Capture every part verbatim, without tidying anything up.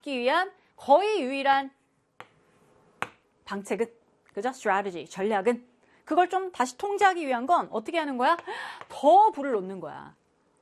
위한 거의 유일한 방책은, 그죠? strategy, 전략은 그걸 좀 다시 통제하기 위한 건 어떻게 하는 거야? 더 불을 놓는 거야.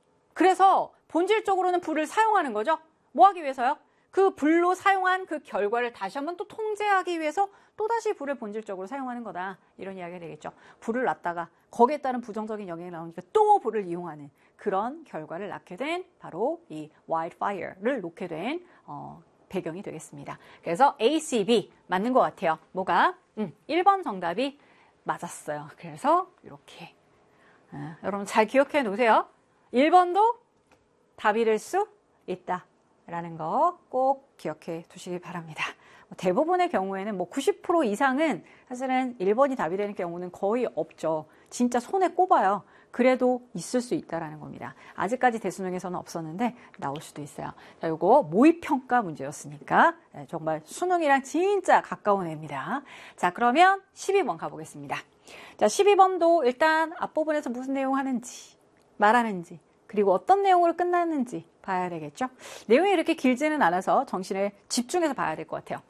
그래서 본질적으로는 불을 사용하는 거죠. 뭐 하기 위해서요? 그 불로 사용한 그 결과를 다시 한번 또 통제하기 위해서 또다시 불을 본질적으로 사용하는 거다. 이런 이야기가 되겠죠. 불을 놨다가 거기에 따른 부정적인 영향이 나오니까 또 불을 이용하는 그런 결과를 낳게 된 바로 이 wildfire를 놓게 된 어, 배경이 되겠습니다. 그래서 A, C, B 맞는 것 같아요. 뭐가? 음, 일 번 정답이 맞았어요. 그래서 이렇게 아, 여러분 잘 기억해 놓으세요. 일 번도 답이 될 수 있다 라는 거 꼭 기억해 두시기 바랍니다. 대부분의 경우에는 뭐 구십 퍼센트 이상은 사실은 일 번이 답이 되는 경우는 거의 없죠. 진짜 손에 꼽아요. 그래도 있을 수 있다라는 겁니다. 아직까지 대수능에서는 없었는데 나올 수도 있어요. 자, 요거 모의평가 문제였으니까 정말 수능이랑 진짜 가까운 애입니다. 자, 그러면 십이 번 가보겠습니다. 자, 십이 번도 일단 앞부분에서 무슨 내용 하는지, 말하는지, 그리고 어떤 내용으로 끝났는지 봐야 되겠죠? 내용이 이렇게 길지는 않아서 정신을 집중해서 봐야 될 것 같아요.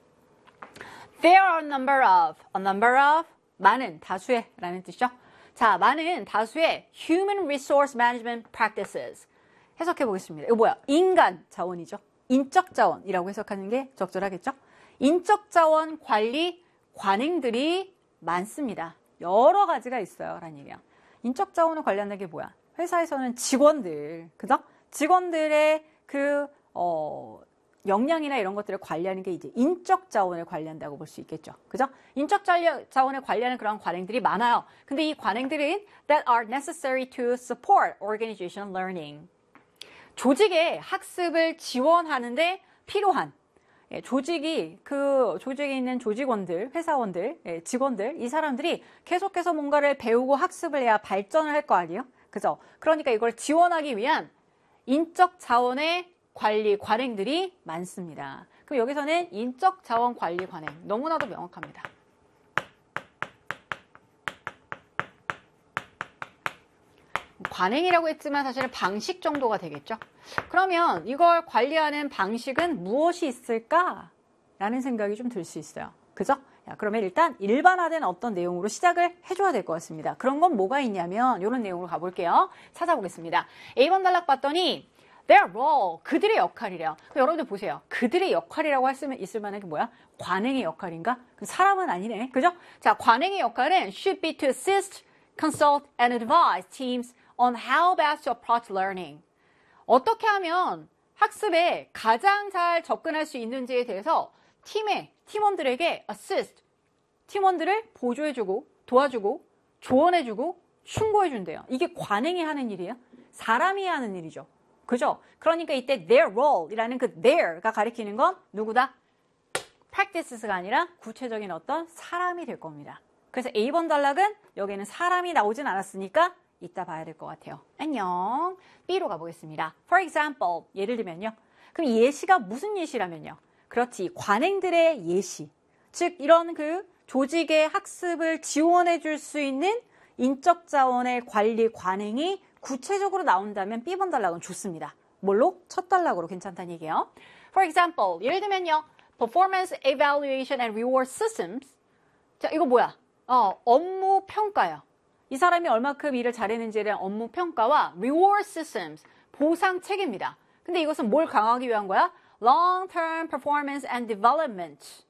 There are a number of, a number of, 많은, 다수의 라는 뜻이죠. 자, 많은, 다수의 human resource management practices. 해석해 보겠습니다. 이거 뭐야? 인간 자원이죠. 인적 자원이라고 해석하는 게 적절하겠죠? 인적 자원 관리 관행들이 많습니다. 여러 가지가 있어요. 라는 얘기야. 인적 자원을 관리한다는 게 뭐야? 회사에서는 직원들, 그죠? 직원들의 그, 어, 역량이나 이런 것들을 관리하는 게 이제 인적 자원을 관리한다고 볼 수 있겠죠. 그죠? 인적 자원을 관리하는 그런 관행들이 많아요. 근데 이 관행들은 that are necessary to support organizational learning. 조직의 학습을 지원하는데 필요한, 예, 조직이, 그 조직에 있는 조직원들, 회사원들, 예, 직원들, 이 사람들이 계속해서 뭔가를 배우고 학습을 해야 발전을 할 거 아니에요? 그죠? 그러니까 이걸 지원하기 위한 인적 자원의 관리 관행들이 많습니다. 그럼 여기서는 인적 자원 관리 관행 너무나도 명확합니다. 관행이라고 했지만 사실은 방식 정도가 되겠죠. 그러면 이걸 관리하는 방식은 무엇이 있을까? 라는 생각이 좀 들 수 있어요. 그죠? 야, 그러면 일단 일반화된 어떤 내용으로 시작을 해줘야 될 것 같습니다. 그런 건 뭐가 있냐면 이런 내용으로 가볼게요. 찾아보겠습니다. A 번 단락 봤더니 their role, 그들의 역할이래요. 여러분들 보세요. 그들의 역할이라고 할 수 있을 만한 게 뭐야? 관행의 역할인가? 사람은 아니네. 그죠? 자, 관행의 역할은 should be to assist, consult, and advise teams on how best to approach learning. 어떻게 하면 학습에 가장 잘 접근할 수 있는지에 대해서 팀의, 팀원들에게 assist, 팀원들을 보조해주고, 도와주고, 조언해주고, 충고해준대요. 이게 관행이 하는 일이에요. 사람이 하는 일이죠. 그죠? 그러니까 이때 their role이라는 그 their가 가리키는 건 누구다? practices가 아니라 구체적인 어떤 사람이 될 겁니다. 그래서 A 번 단락은 여기에는 사람이 나오진 않았으니까 이따 봐야 될 것 같아요. 안녕. B로 가보겠습니다. For example, 예를 들면요. 그럼 예시가 무슨 예시라면요? 그렇지, 관행들의 예시. 즉 이런 그 조직의 학습을 지원해 줄 수 있는 인적 자원의 관리 관행이 구체적으로 나온다면 B 번 단락은 좋습니다. 뭘로? 첫 단락으로 괜찮다는 얘기예요. For example, 예를 들면요. Performance Evaluation and Reward Systems. 자, 이거 뭐야? 어, 업무 평가요. 이 사람이 얼마큼 일을 잘했는지에 대한 업무 평가와 Reward Systems, 보상 체계입니다. 근데 이것은 뭘 강화하기 위한 거야? Long-term Performance and Development.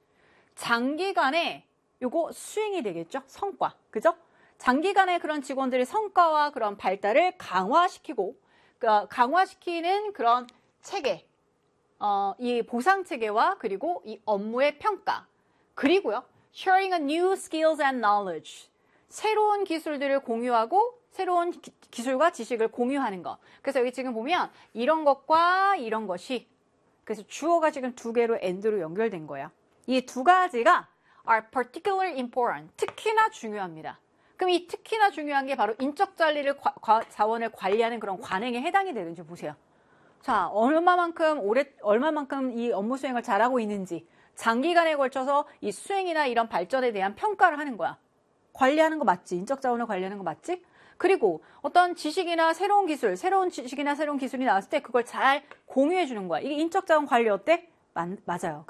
장기간의 요거 수행이 되겠죠? 성과. 그죠? 장기간의 그런 직원들의 성과와 그런 발달을 강화시키고, 그 강화시키는 그런 체계, 어, 이 보상 체계와 그리고 이 업무의 평가, 그리고요, sharing a new skills and knowledge, 새로운 기술들을 공유하고 새로운 기, 기술과 지식을 공유하는 것. 그래서 여기 지금 보면 이런 것과 이런 것이, 그래서 주어가 지금 두 개로 and로 연결된 거예요. 이 두 가지가 are particularly important, 특히나 중요합니다. 그럼 이 특히나 중요한 게 바로 인적 자리를 과, 과, 자원을 관리하는 그런 관행에 해당이 되는지 보세요. 자, 얼마만큼 오래 얼마만큼 이 업무 수행을 잘하고 있는지 장기간에 걸쳐서 이 수행이나 이런 발전에 대한 평가를 하는 거야. 관리하는 거 맞지? 인적 자원을 관리하는 거 맞지? 그리고 어떤 지식이나 새로운 기술, 새로운 지식이나 새로운 기술이 나왔을 때 그걸 잘 공유해 주는 거야. 이게 인적 자원 관리 어때? 마, 맞아요.